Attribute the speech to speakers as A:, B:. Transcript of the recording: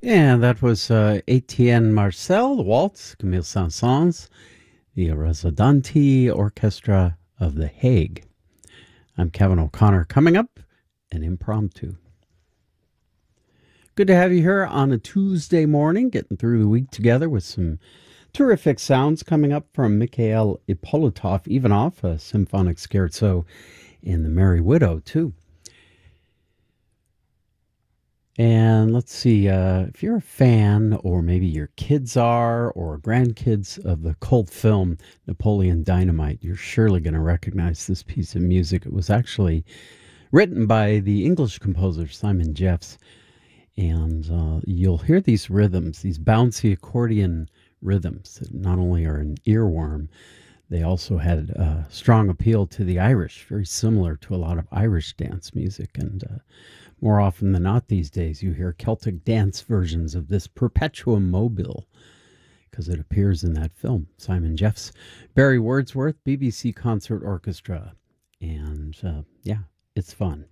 A: Yeah, that was Etienne Marcel, the waltz, Camille Saint-Saëns, the Resodanti Orchestra of The Hague. I'm Kevin O'Connor. Coming up, an impromptu. Good to have you here on a Tuesday morning, getting through the week together with some terrific sounds coming up from Mikhail Ivanov, a symphonic scherzo in The Merry Widow, too. And let's see, if you're a fan, or maybe your kids are, or grandkids of the cult film Napoleon Dynamite, you're surely going to recognize this piece of music. It was actually written by the English composer Simon Jeffs. And you'll hear these rhythms, these bouncy accordion rhythms that not only are an earworm, they also had a strong appeal to the Irish, very similar to a lot of Irish dance music. And more often than not these days, you hear Celtic dance versions of this Perpetuum Mobile because it appears in that film. Simon Jeffs, Barry Wordsworth, BBC Concert Orchestra. And yeah, it's fun.